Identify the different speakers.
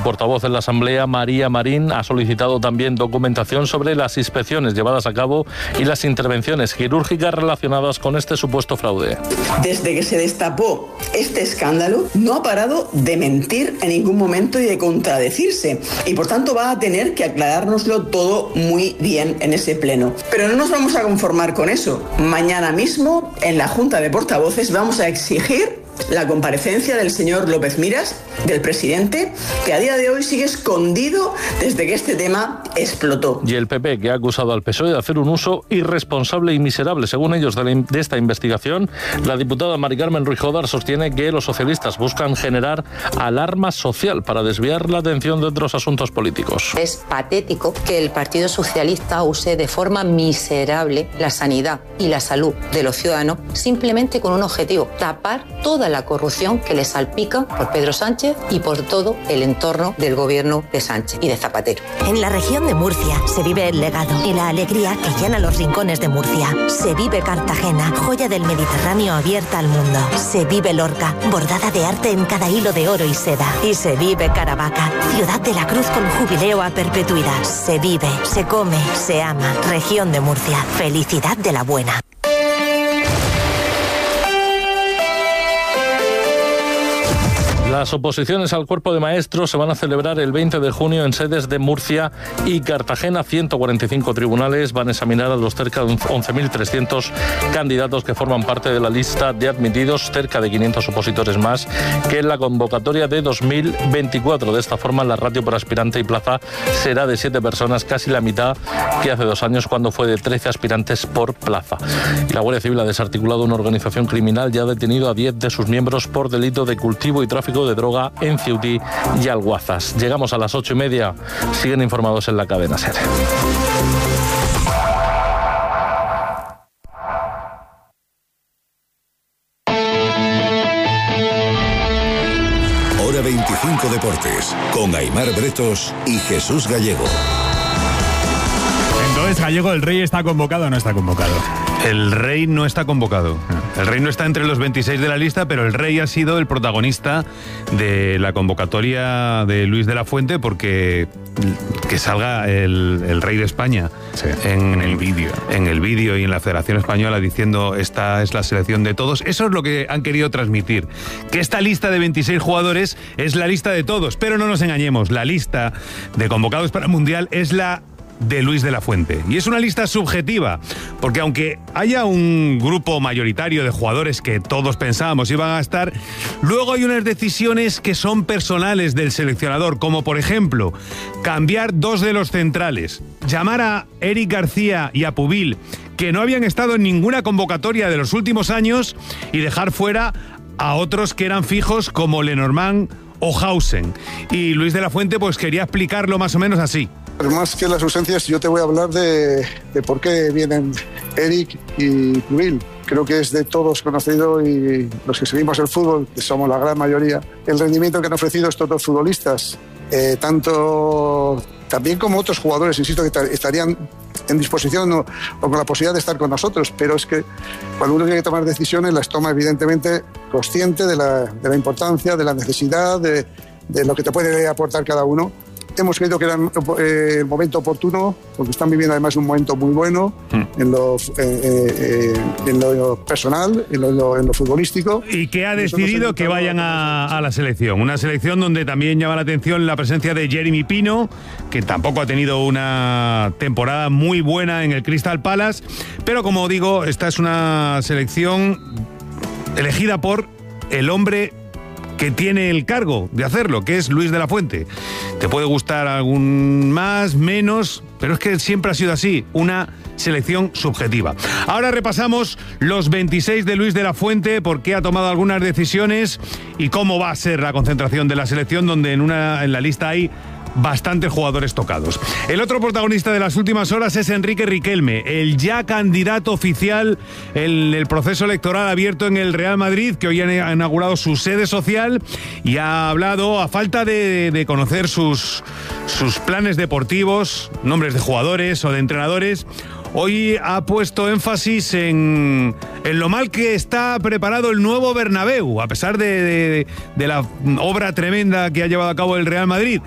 Speaker 1: portavoz en la Asamblea, María Marín, ha solicitado también documentación sobre las inspecciones llevadas a cabo y las intervenciones quirúrgicas relacionadas con este supuesto fraude.
Speaker 2: Desde que se destapó este escándalo, no ha parado de mentir en ningún momento y de contradecirse. Y por tanto va a tener que aclarárnoslo todo muy bien en ese pleno. Pero no nos vamos a conformar con eso. Mañana mismo, en la Junta de Portavoces, vamos a exigir la comparecencia del señor López Miras, del presidente, que a día de hoy sigue escondido desde que este tema explotó.
Speaker 1: Y el PP, que ha acusado al PSOE de hacer un uso irresponsable y miserable, según ellos, de esta investigación. La diputada Mari Carmen Ruiz Jodar sostiene que los socialistas buscan generar alarma social para desviar la atención de otros asuntos políticos.
Speaker 3: Es patético que el Partido Socialista use de forma miserable la sanidad y la salud de los ciudadanos simplemente con un objetivo: tapar toda la corrupción que le salpica por Pedro Sánchez y por todo el entorno del gobierno de Sánchez y de Zapatero.
Speaker 4: En la región de Murcia se vive el legado y la alegría que llena los rincones de Murcia. Se vive Cartagena, joya del Mediterráneo abierta al mundo. Se vive Lorca, bordada de arte en cada hilo de oro y seda. Y se vive Caravaca, ciudad de la cruz con jubileo a perpetuidad. Se vive, se come, se ama. Región de Murcia, felicidad de la buena.
Speaker 1: Las oposiciones al cuerpo de maestros se van a celebrar el 20 de junio en sedes de Murcia y Cartagena. 145 tribunales van a examinar a los cerca de 11.300 candidatos que forman parte de la lista de admitidos, cerca de 500 opositores más que en la convocatoria de 2024. De esta forma, la ratio por aspirante y plaza será de 7 personas, casi la mitad que hace 2 años, cuando fue de 13 aspirantes por plaza. Y la Guardia Civil ha desarticulado una organización criminal y ha detenido a 10 de sus miembros por delito de cultivo y tráfico de droga en Ceutí y Alguazas. Llegamos a las 8:30. Siguen informados en la cadena SER.
Speaker 5: Hora 25 Deportes, con Aimar Bretos y Jesús Gallego.
Speaker 6: Entonces, Gallego, ¿el Rey está convocado o no está convocado?
Speaker 7: El Rey no está convocado. El Rey no está entre los 26 de la lista, pero el Rey ha sido el protagonista de la convocatoria de Luis de la Fuente, porque que salga el Rey de España en el vídeo. En el vídeo y en la Federación Española diciendo: esta es la selección de todos. Eso es lo que han querido transmitir. Que esta lista de 26 jugadores es la lista de todos, pero no nos engañemos. La lista de convocados para el Mundial es la de Luis de la Fuente. Y es una lista subjetiva, porque aunque haya un grupo mayoritario de jugadores que todos pensábamos iban a estar, luego hay unas decisiones que son personales del seleccionador, como por ejemplo, cambiar 2 de los centrales, llamar a Eric García y a Pubil, que no habían estado en ninguna convocatoria de los últimos años, y dejar fuera a otros que eran fijos como Lenormand o Hausen. Y Luis de la Fuente pues quería explicarlo más o menos así.
Speaker 8: Más que las ausencias, yo te voy a hablar de por qué vienen Eric y Pubil. Creo que es de todos conocido, y los que seguimos el fútbol, que somos la gran mayoría, el rendimiento que han ofrecido estos dos futbolistas, tanto también como otros jugadores, insisto, que estarían en disposición o con la posibilidad de estar con nosotros, pero es que cuando uno tiene que tomar decisiones, las toma evidentemente consciente de la importancia, de la necesidad, de lo que te puede aportar cada uno. Hemos creído que era el momento oportuno, porque están viviendo además un momento muy bueno en lo personal, en lo futbolístico.
Speaker 7: Y que ha decidido que vayan a la selección. Una selección donde también llama la atención la presencia de Jeremy Pino, que tampoco ha tenido una temporada muy buena en el Crystal Palace. Pero como digo, esta es una selección elegida por el hombre que tiene el cargo de hacerlo, que es Luis de la Fuente. Te puede gustar algún más, menos, pero es que siempre ha sido así, una selección subjetiva. Ahora repasamos los 26 de Luis de la Fuente, por qué ha tomado algunas decisiones y cómo va a ser la concentración de la selección, donde en la lista hay bastantes jugadores tocados. El otro protagonista de las últimas horas es Enrique Riquelme, el ya candidato oficial en el proceso electoral abierto en el Real Madrid, que hoy ha inaugurado su sede social y ha hablado, a falta de conocer sus planes deportivos, nombres de jugadores o de entrenadores. Hoy ha puesto énfasis en lo mal que está preparado el nuevo Bernabéu, a pesar de la obra tremenda que ha llevado a cabo el Real Madrid.